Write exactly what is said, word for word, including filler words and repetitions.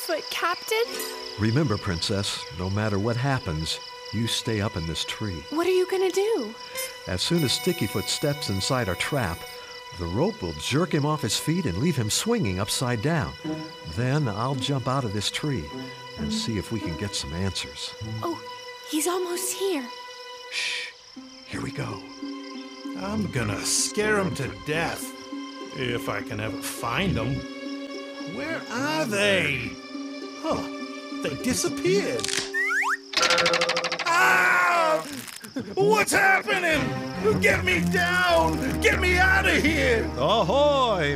Stickyfoot, Captain? Remember, Princess, no matter what happens, you stay up in this tree. What are you gonna do? As soon as Stickyfoot steps inside our trap, the rope will jerk him off his feet and leave him swinging upside down. Then I'll jump out of this tree and see if we can get some answers. Oh, he's almost here. Shh, here we go. I'm gonna scare him to death, if I can ever find them. Where are they? Huh, they disappeared. Ah! What's happening? Get me down! Get me out of here! Ahoy!